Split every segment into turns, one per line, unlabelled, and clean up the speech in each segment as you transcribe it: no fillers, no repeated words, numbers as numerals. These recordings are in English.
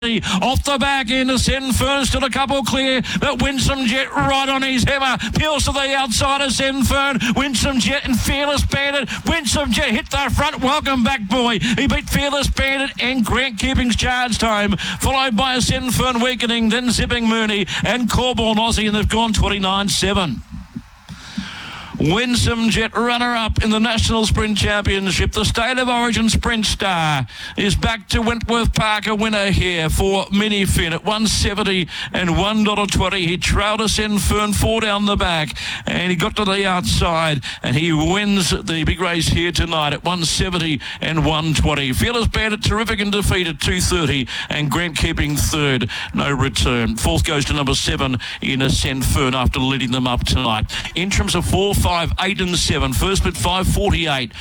Off the back end, Ascend Fern still a couple clear, but Winsome Jet right on his hammer. Peels to the outside, Ascend Fern, Winsome Jet and Fearless Bandit. Winsome Jet hit the front. Welcome back, boy. He beat Fearless Bandit and Grant Keeping's charged home, followed by Ascend Fern weakening, then Zipping Mooney and Corborn Aussie, and they've gone 29-7. Winsome Jet runner-up in the National Sprint Championship. The State of Origin Sprint Star is back to Wentworth Park, a winner here for Mini Finn at 170 and $1.20. He trailed Ascend Fern 4 down the back, and he got to the outside, and he wins the big race here tonight at 170 and $1.20. Fearless Bandit terrific in defeat at 230, and Grant Keeping third, no return. Fourth goes to number 7 in Ascend Fern after leading them up tonight. Interims of 4, 5, 8 and 7. First bit 5.48,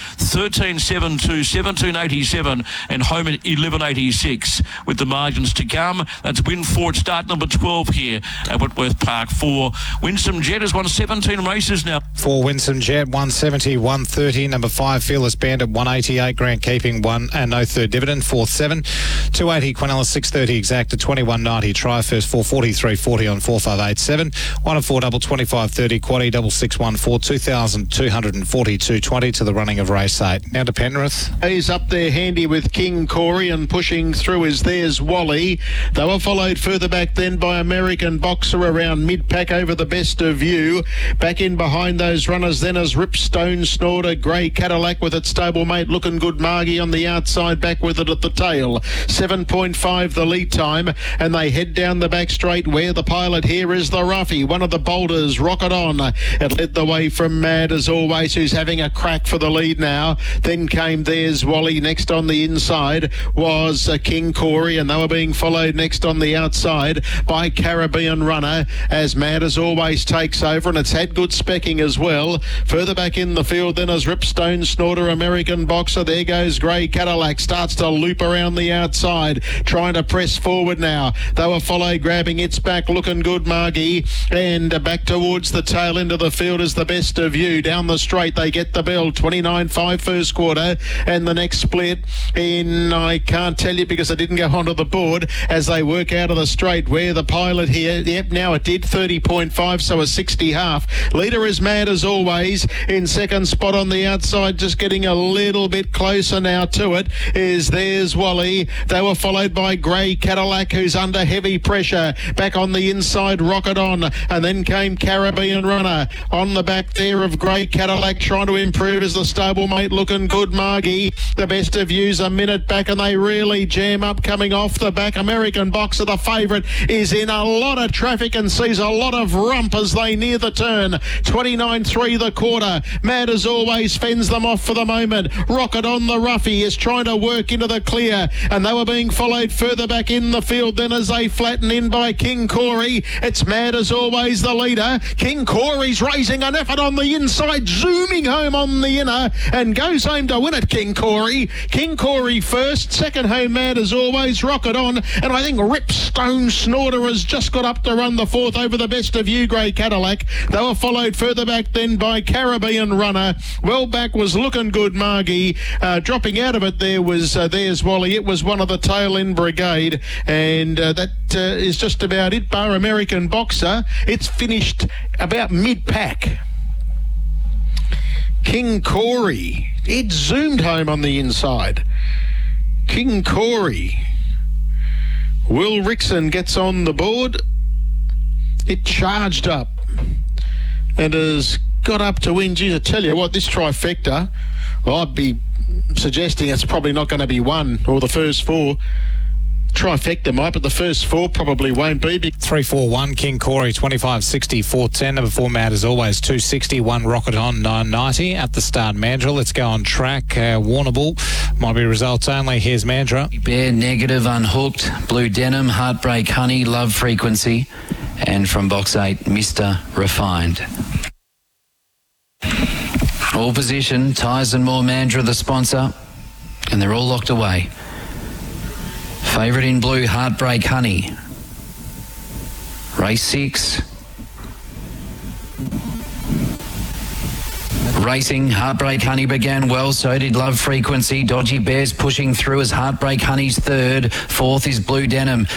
13.72, 17.87 and home at 11.86 with the margins to come. That's win 4 at start number 12 here at Wentworth Park. For Winsome Jet has won 17 races now.
For Winsome Jet, 170, 130. Number 5, Fearless Bandit, 188. Grant Keeping, 1 and no third dividend. 4th, 7. 280, Quinella, 630 exact at 21.90. Try first 443.40 on 4587. 1 and 4 double 25.30. Quaddy double 614. 2,242.20 to the running of race 8. Now to Penrith.
He's up there handy with King Corey, and pushing through is There's Wally. They were followed further back then by American Boxer around mid-pack over the Best of You. Back in behind those runners then as Ripstone Snorter, Grey Cadillac with its stablemate Looking Good Margie on the outside, back with it at the tail. 7.5 the lead time, and they head down the back straight where the pilot here is the roughie. One of the boulders, Rocket On. It led the way from Mad As Always, who's having a crack for the lead now. Then came There's Wally. Next on the inside was King Corey, and they were being followed next on the outside by Caribbean Runner as Mad As Always takes over, and it's had good specking as well. Further back in the field then as Ripstone Snorter, American Boxer. There goes Grey Cadillac, starts to loop around the outside, trying to press forward now. They were followed, grabbing its back, Looking Good Margie, and back towards the tail end of the field is the Best of You. Down the straight they get the bell. 29.5 first quarter, and the next split in, I can't tell you because I didn't go onto the board, as they work out of the straight where the pilot here, yep, now it did 30.5, so a 60 half. Leader is Mad As Always in second spot on the outside, just getting a little bit closer now to it is There's Wally. They were followed by Grey Cadillac, who's under heavy pressure. Back on the inside, Rocket On, and then came Caribbean Runner. On the back there of Grey Cadillac, trying to improve as the stablemate Looking Good Margie. The Best of You's a minute back, and they really jam up coming off the back. American Boxer, the favourite, is in a lot of traffic and sees a lot of rump as they near the turn. 29.3 the quarter. Mad As Always fends them off for the moment. Rocket On, the roughie, is trying to work into the clear, and they were being followed further back in the field then as they flatten in by King Corey. It's Mad As Always the leader. King Corey's raising an effort on the inside, zooming home on the inner, and goes home to win it, King Corey. King Corey first, second home Mad As Always, Rocket On, and I think Ripstone Snorter has just got up to run the fourth over the Best of You, Grey Cadillac. They were followed further back then by Caribbean Runner. Well back was Looking Good Margie. Dropping out of it there was There's Wally. It was one of the tail end brigade, and that is just about it, bar American Boxer. It's finished about mid-pack. King Corey, it zoomed home on the inside. King Corey. Will Rickson gets on the board. It charged up and has got up to win. Geez, I tell you what, this trifecta, well, I'd be suggesting it's probably not going to be one or the first 4. Trifecta might, but the first 4 probably won't be.
3-4-1 King Corey, 25.60, 4.10. Number 4 Mad As Always, 2.60. 1 Rocket On, 9.90. At the start, Mandra. Let's go on track. Warrnambool might be results only. Here's Mandra.
Bear Negative, Unhooked, Blue Denim, Heartbreak Honey, Love Frequency, and from box 8, Mr. Refined. All position, Tyres and More Mandra, the sponsor, and they're all locked away. Favourite in blue, Heartbreak Honey. Race 6. Racing, Heartbreak Honey began well, so did Love Frequency. Dodgy Bears pushing through as Heartbreak Honey's third. Fourth is Blue Denim.